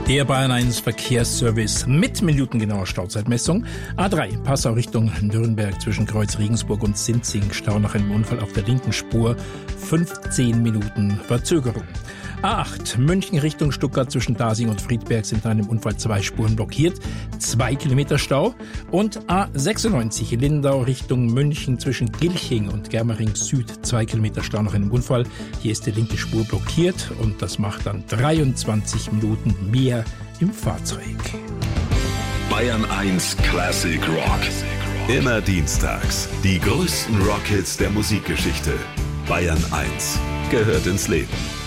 Der Bayern 1 Verkehrsservice mit minutengenauer Stauzeitmessung. A3 Passau Richtung Nürnberg zwischen Kreuz Regensburg und Sinzing. Stau nach einem Unfall auf der linken Spur. 15 Minuten Verzögerung. A8 München Richtung Stuttgart zwischen Dasing und Friedberg sind nach einem Unfall 2 Spuren blockiert. 2 Kilometer Stau. Und A96 Lindau Richtung München zwischen Gilching und Germering Süd. 2 Kilometer Stau nach einem Unfall. Hier ist die linke Spur blockiert und das macht dann 23 Minuten mehr im Fahrzeug. Bayern 1 Classic Rock. Immer dienstags. Die größten Rockhits der Musikgeschichte. Bayern 1 gehört ins Leben.